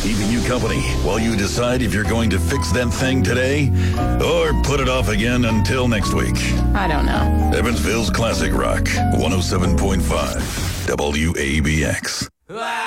keeping you company while you decide if you're going to fix that thing today or put it off again until next week. I don't know. Evansville's Classic Rock, 107.5 WABX.